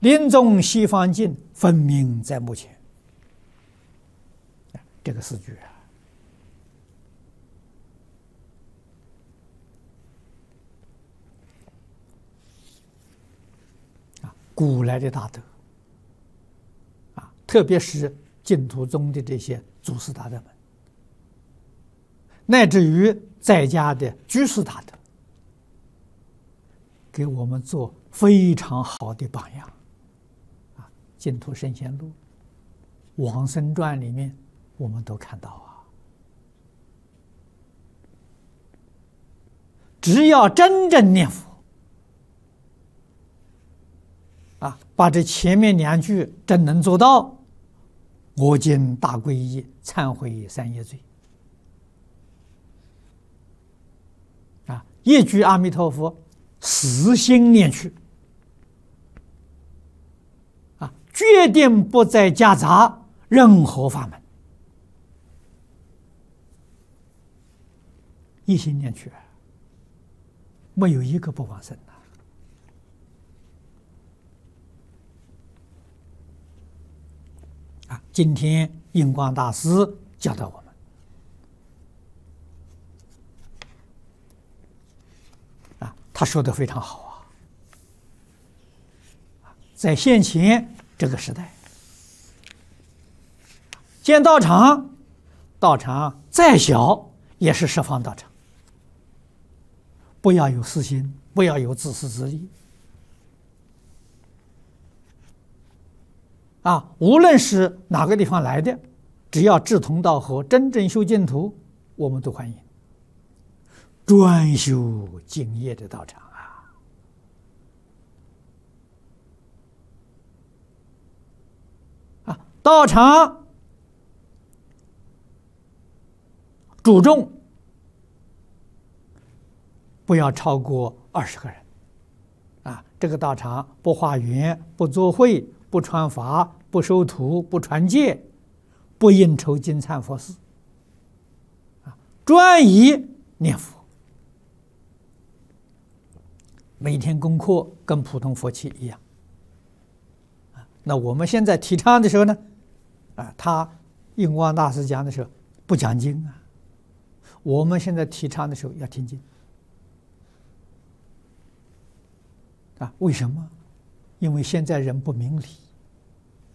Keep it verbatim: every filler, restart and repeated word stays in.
临终西方尽，分明在目前。这个四句啊，啊，古来的大德啊，特别是净土宗的这些祖师大德们，乃至于在家的居士大德，给我们做非常好的榜样啊！《净土圣贤录》《往生传》里面，我们都看到啊，只要真正念佛啊，把这前面两句真能做到，我今大皈依，忏悔三业罪啊，一句阿弥陀佛，死心念去啊，决定不再夹杂任何法门，一心念去，没有一个不往生的啊！今天印光大师教导我们啊，他说的非常好啊，在现前这个时代，建道场，道场再小也是十方道场，不要有私心，不要有自私自利啊！无论是哪个地方来的，只要志同道合，真正修净土，我们都欢迎。专修净业的道场啊！啊，道场主众不要超过二十个人啊！这个道场不化缘，不做会，不传法，不收徒，不传戒，不应酬金忏佛事啊，专以念佛。每天功课跟普通佛七一样啊。那我们现在提倡的时候呢，啊，他印光大师讲的时候不讲经啊，我们现在提倡的时候要听经啊。为什么？因为现在人不明理。